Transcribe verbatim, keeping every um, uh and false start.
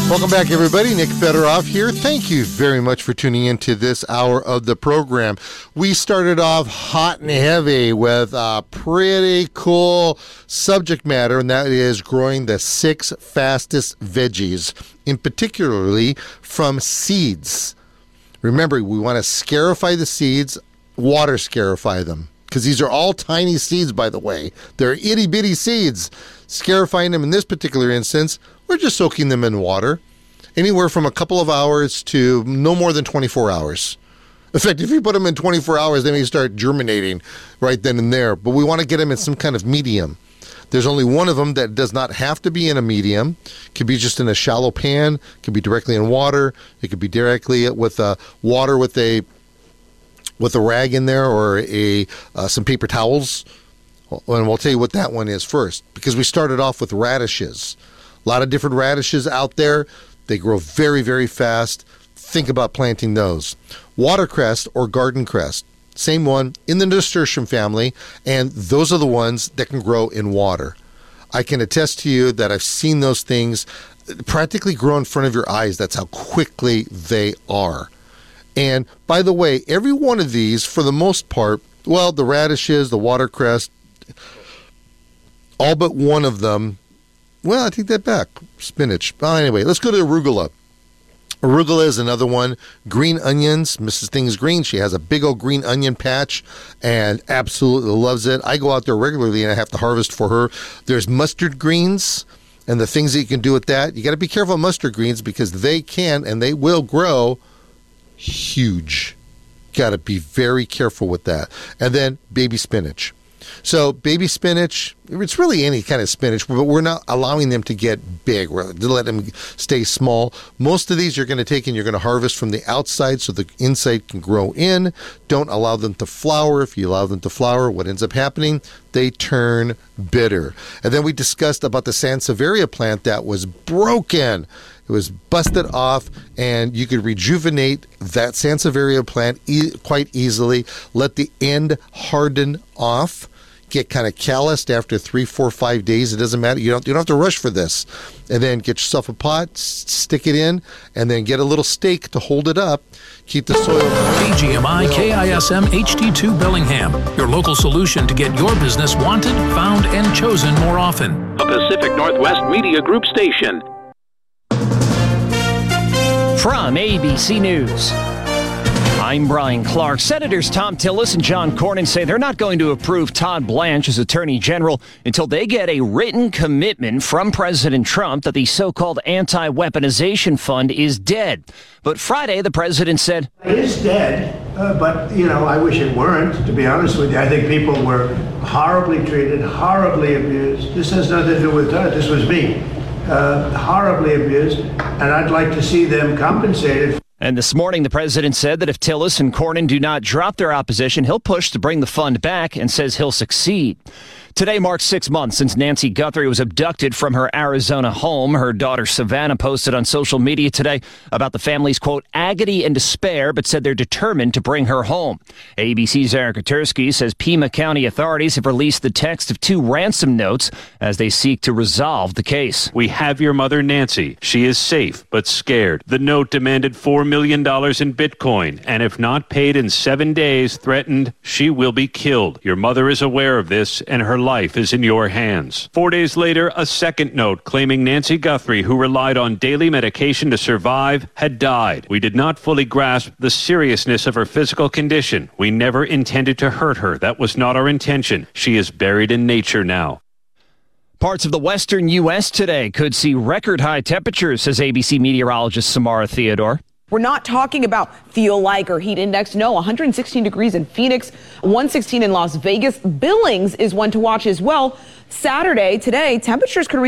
Welcome back, everybody. Nick Fedorov here. Thank you very much for tuning into this hour of the program. We started off hot and heavy with a pretty cool subject matter, and that is growing the six fastest veggies, in particularly from seeds. Remember, we want to scarify the seeds, water scarify them, because these are all tiny seeds, by the way. They're itty-bitty seeds. Scarifying them in this particular instance, we're just soaking them in water, anywhere from a couple of hours to no more than twenty-four hours. In fact, if you put them in twenty-four hours, they may start germinating right then and there. But we want to get them in some kind of medium. There's only one of them that does not have to be in a medium. It could be just in a shallow pan. It could be directly in water. It could be directly with uh, water with a with a rag in there or a uh, some paper towels. And we'll tell you what that one is first, because we started off with radishes. A lot of different radishes out there. They grow very, very fast. Think about planting those. Watercress or garden cress, same one in the nasturtium family, and those are the ones that can grow in water. I can attest to you that I've seen those things practically grow in front of your eyes. That's how quickly they are. And by the way, every one of these, for the most part, well, the radishes, the watercress, all but one of them, well, I take that back. Spinach. Well, anyway, let's go to arugula. Arugula is another one. Green onions. Missus Things Green. She has a big old green onion patch and absolutely loves it. I go out there regularly and I have to harvest for her. There's mustard greens and the things that you can do with that. You got to be careful of mustard greens because they can and they will grow huge. Got to be very careful with that. And then baby spinach. So baby spinach, it's really any kind of spinach, but we're not allowing them to get big. We're to let them stay small. Most of these you're going to take and you're going to harvest from the outside so the inside can grow in. Don't allow them to flower. If you allow them to flower, what ends up happening? They turn bitter. And then we discussed about the Sansevieria plant that was broken. It was busted off, and you could rejuvenate that Sansevieria plant e- quite easily. Let the end harden off, get kind of calloused after three, four, five days. It doesn't matter. You don't, you don't have to rush for this. And then get yourself a pot, s- stick it in, and then get a little stake to hold it up. Keep the soil. A G M I K I S M H D two Bellingham, your local solution to get your business wanted, found, and chosen more often. A Pacific Northwest Media Group station. From A B C News, I'm Brian Clark. Senators Thom Tillis and John Cornyn say they're not going to approve Todd Blanche as Attorney General until they get a written commitment from President Trump that the so-called anti-weaponization fund is dead. But Friday, the president said, "It is dead, uh, but, you know, I wish it weren't, to be honest with you. I think people were horribly treated, horribly abused. This has nothing to do with Todd. This was me. Uh, horribly abused, and I'd like to see them compensated." And this morning, the president said that if Tillis and Cornyn do not drop their opposition, he'll push to bring the fund back and says he'll succeed. Today marks six months since Nancy Guthrie was abducted from her Arizona home. Her daughter Savannah posted on social media today about the family's, quote, agony and despair, but said they're determined to bring her home. A B C's Eric Kutersky says Pima County authorities have released the text of two ransom notes as they seek to resolve the case. "We have your mother, Nancy. She is safe, but scared. The note demanded four million dollars in Bitcoin, and if not paid in seven days, threatened she will be killed. Your mother is aware of this, and her life is in your hands." Four days later, a second note claiming Nancy Guthrie, who relied on daily medication to survive, had died. "We did not fully grasp the seriousness of her physical condition. We never intended to hurt her. That was not our intention. She is buried in nature now." Parts of the western U S today could see record high temperatures, says A B C meteorologist Samara Theodore. We're not talking about feel like or heat index. No, one hundred sixteen degrees in Phoenix, one sixteen in Las Vegas. Billings is one to watch as well. Saturday, today, temperatures could reach